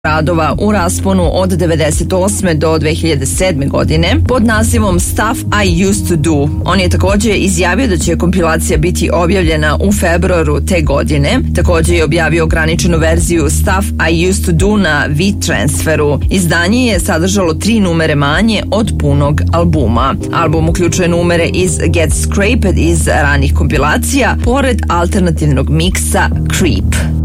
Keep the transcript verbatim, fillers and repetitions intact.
radova u rasponu od devedeset osme do dve hiljade sedme. godine pod nazivom Stuff I Used to Do. On je takođe izjavio da će kompilacija biti objavljena u februaru te godine. Takođe je objavio ograničenu verziju Stuff I Used to Do na V-Transferu. Izdanje je sadržalo tri numere manje od punog albuma. Album uključuje numere iz Get Scraped iz ranih kompilacija, pored alternativnog miksa Creep.